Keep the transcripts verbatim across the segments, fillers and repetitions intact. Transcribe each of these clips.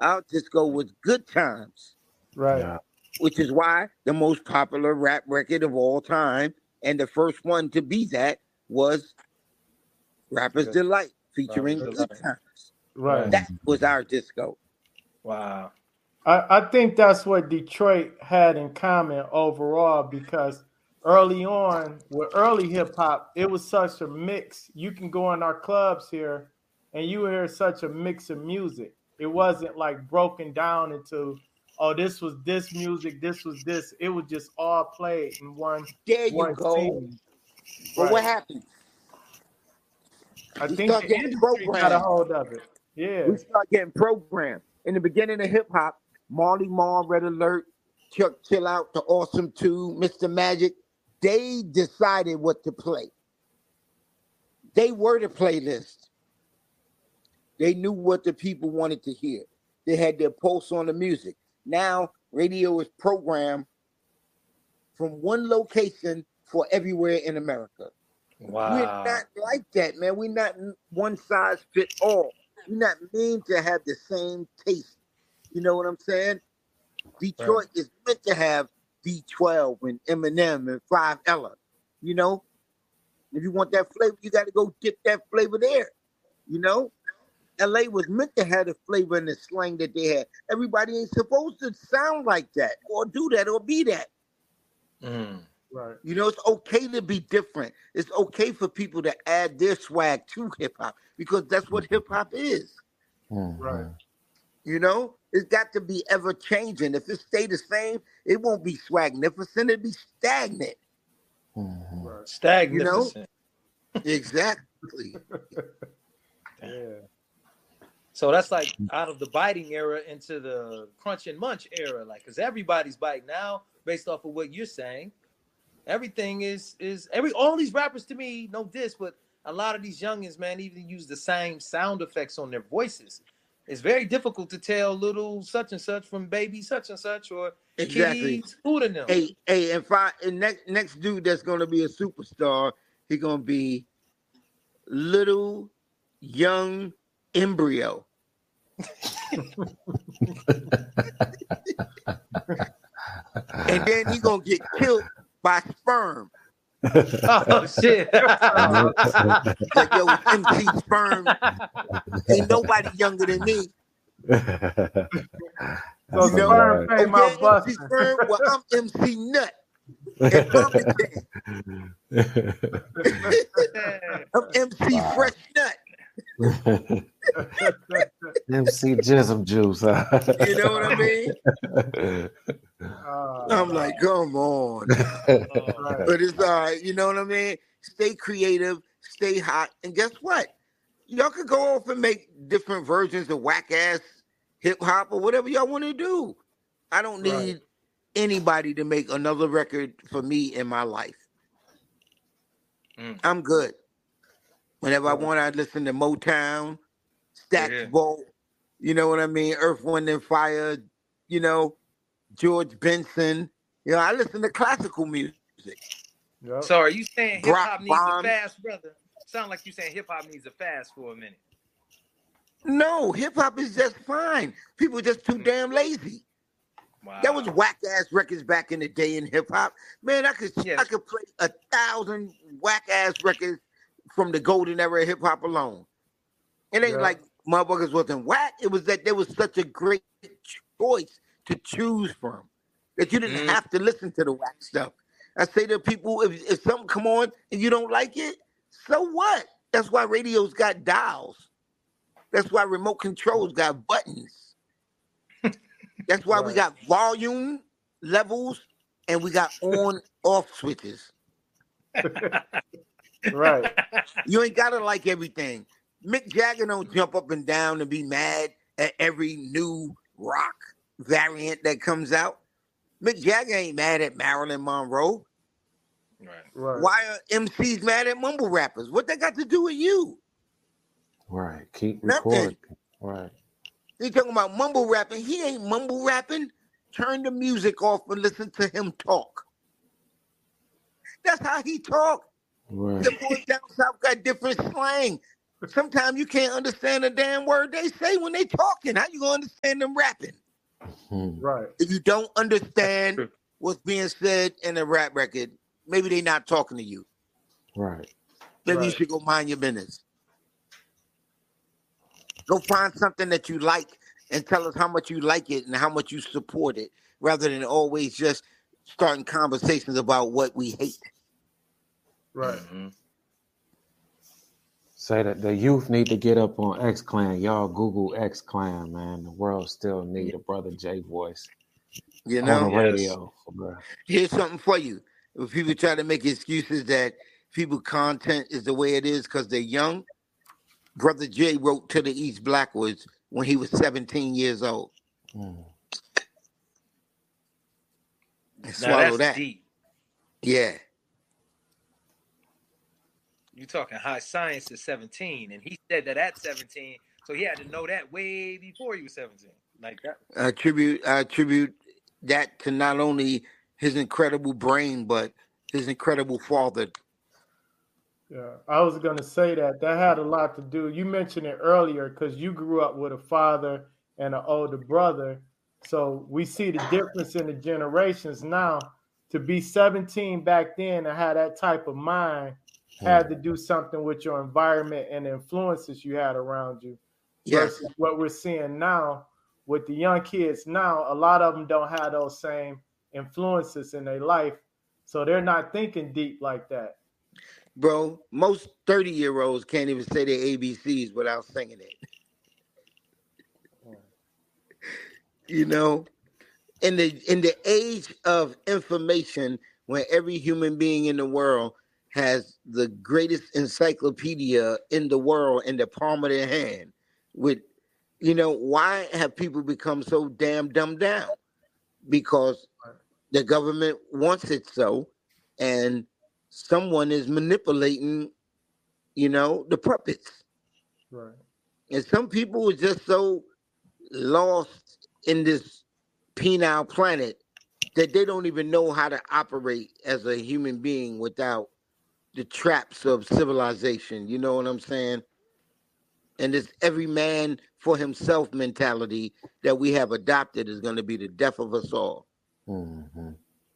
Our disco was Good Times, Right. Yeah. which is why the most popular rap record of all time and the first one to be that was Rapper's Good. Delight featuring Rapper's Good Delight. Times. Right. That was our disco. Wow. I, I think that's what Detroit had in common overall because early on, with early hip hop, it was such a mix. You can go in our clubs here and you hear such a mix of music. It wasn't like broken down into, oh, this was this music, this was this. It was just all played in one There you one go. scene. But Right. what happened? I We think start the getting industry got a programmed. hold of it. Yeah. We start getting programmed. In the beginning of hip hop, Marley Marl, Red Alert, Chuck Chill Out, The Awesome Two, Mister Magic, they decided what to play. They were the playlist. They knew what the people wanted to hear. They had their pulse on the music. Now, radio is programmed from one location for everywhere in America. Wow. We're not like that, man. We're not one size fit all. We're not meant to have the same taste. You know what I'm saying? Detroit right. is meant to have D twelve and Eminem and Five Ella. You know? If you want that flavor, you got to go get that flavor there. You know? L A was meant to have the flavor and the slang that they had. Everybody ain't supposed to sound like that or do that or be that. Mm. Right. You know, it's okay to be different. It's okay for people to add their swag to hip hop because that's what hip hop is. Mm-hmm. Right. You know, it's got to be ever changing. If it stay the same, it won't be swagnificent. It'll be stagnant. Mm-hmm. Right. Stagnificent. You know? Exactly. Yeah. So that's like out of the biting era into the crunch and munch era, like, because everybody's biting now based off of what you're saying. Everything is is every all these rappers to me, no diss, but a lot of these youngins, man, even use the same sound effects on their voices. It's very difficult to tell little such and such from baby such and such or Exactly. kitties food in them. Hey, hey, if I and next next dude that's gonna be a superstar, he gonna be little young embryo. And then he gonna get killed by sperm. Oh shit! Like, yo, it's M C Sperm. Ain't nobody younger than me. So You know, Sperm okay, came out M C busting. Sperm, well, I'm M C Nut. And I'm, I'm M C wow. Fresh Nut. M C Jism Juice. Huh? You know what I mean? Uh, I'm like, come on. Right. But it's all right. You know what I mean? Stay creative, stay hot. And guess what? Y'all could go off and make different versions of whack-ass hip-hop or whatever y'all want to do. I don't need right. anybody to make another record for me in my life. Mm. I'm good. Whenever right. I want, I listen to Motown, Stax yeah. Bolt, you know what I mean? Earth, Wind, and Fire, you know, George Benson. You know, I listen to classical music. Yep. So are you saying hip-hop needs a fast, brother? Sound like you saying hip-hop needs a fast for a minute. No, hip-hop is just fine. People are just too damn lazy. Wow. That was whack-ass records back in the day in hip-hop. Man, I could yes. I could play a thousand whack-ass records from the golden era of hip-hop alone. It ain't yeah. like motherfuckers wasn't whack. It was that there was such a great choice to choose from that you didn't mm. have to listen to the whack stuff. I say to people, if, if something come on and you don't like it, so what? That's why radios got dials. That's why remote controls got buttons. That's why right. we got volume levels and we got on off switches. Right. You ain't gotta like everything. Mick Jagger don't jump up and down and be mad at every new rock variant that comes out. Mick Jagger ain't mad at Marilyn Monroe. Right. Right. Why are M Cs mad at mumble rappers? What they got to do with you? Right. Keep Nothing. recording. Right. They talking about mumble rapping. He ain't mumble rapping. Turn the music off and listen to him talk. That's how he talk. Right. The boys down south got different slang. Sometimes you can't understand a damn word they say when they talking. How you gonna understand them rapping? Right. If you don't understand what's being said in a rap record, maybe they not talking to you. Right. Maybe Right. you should go mind your business. Go find something that you like and tell us how much you like it and how much you support it, rather than always just starting conversations about what we hate. Right. Mm-hmm. Say that the youth need to get up on X Clan. Y'all Google X Clan, man. The world still need a Brother J voice. You know, on the Yes. radio. Bro. Here's something for you. If people try to make excuses that people content is the way it is because they're young, Brother J wrote To the East Blackwoods when he was seventeen years old. Mm. And Now swallow that's that. deep. Yeah. You talking high science is seventeen, and he said that at seventeen, so he had to know that way before he was seventeen. Like that. I attribute I attribute that to not only his incredible brain, but his incredible father. Yeah, I was going to say that. That had a lot to do. You mentioned it earlier because you grew up with a father and an older brother. So we see the difference in the generations now. To be seventeen back then and have that type of mind had to do something with your environment and the influences you had around you. Yes. Versus what we're seeing now with the young kids now, a lot of them don't have those same influences in their life. So they're not thinking deep like that. Bro, most thirty-year-olds can't even say their A B Cs without singing it. You know? In the in the age of information, when every human being in the world has the greatest encyclopedia in the world in the palm of their hand, with, you know, why have people become so damn dumbed down? Because the government wants it so, and someone is manipulating, you know, the puppets. Right. And some people are just so lost in this penile planet that they don't even know how to operate as a human being without the traps of civilization. You know what I'm saying? And this every man for himself mentality that we have adopted is going to be the death of us all. Mm-hmm.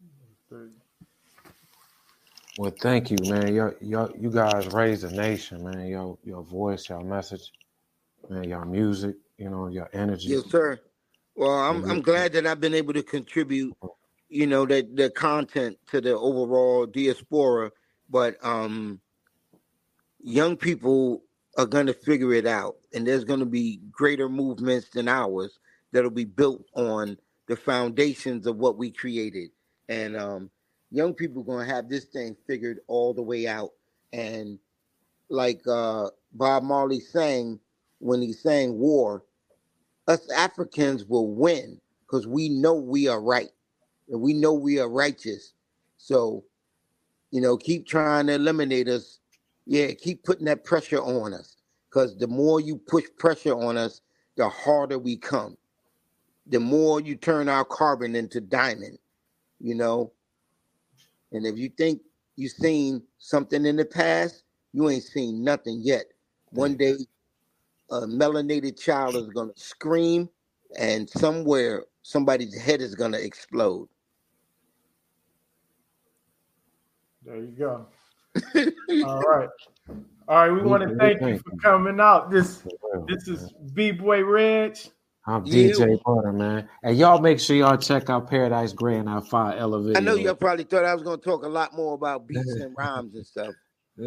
Well, thank you, man. Y'all, y'all, you guys raised a nation, man. Your, your voice, your message, man. Your music, you know, your energy. Yes, sir. Well, I'm I'm glad that I've been able to contribute, you know, that the content to the overall diaspora. But um, young people are going to figure it out, and there's going to be greater movements than ours that'll be built on the foundations of what we created. And um, young people are going to have this thing figured all the way out. And like uh, Bob Marley sang when he sang War, us Africans will win because we know we are right and we know we are righteous. So, you know, keep trying to eliminate us. Yeah, keep putting that pressure on us, because the more you push pressure on us, the harder we come. The more you turn our carbon into diamond, you know. And if you think you've seen something in the past, you ain't seen nothing yet. One day, a melanated child is going to scream, and somewhere somebody's head is going to explode. There you go. All right. All right. We want to thank you for coming out. This this is B-Boy Reg. I'm D J Butter, man. And y'all make sure y'all check out Paradise Gray and our five Ella video. I know y'all probably thought I was going to talk a lot more about beats and rhymes and stuff.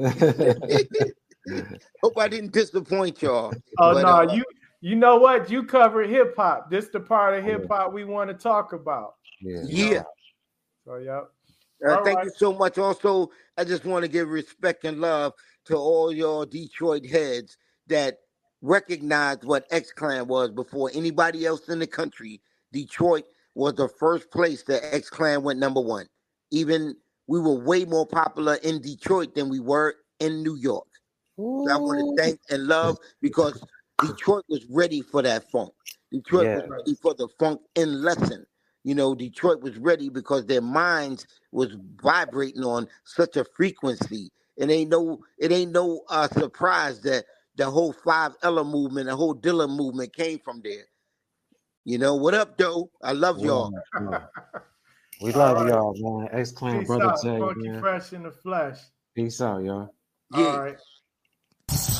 Hope I didn't disappoint y'all. Oh, but, no, uh, you you know what? You covered hip hop. This is the part of hip hop we want to talk about. Yeah. Yeah. So, yeah. Uh, thank right. you so much. Also, I just want to give respect and love to all your Detroit heads that recognized what X-Clan was before anybody else in the country. Detroit was the first place that X-Clan went number one. Even we were way more popular in Detroit than we were in New York. So I want to thank and love, because Detroit was ready for that funk. Detroit yeah. was ready for the funk in lesson. You know, Detroit was ready because their minds was vibrating on such a frequency. It ain't no, it ain't no uh, surprise that the whole Five Ella movement, the whole Dilla movement came from there. You know, what up, though? I love y'all. Yeah, we love right. y'all, man. X-Clan, Brother out. Jay, Funky man. Fresh in the flesh. Peace out, y'all. Yeah. All right.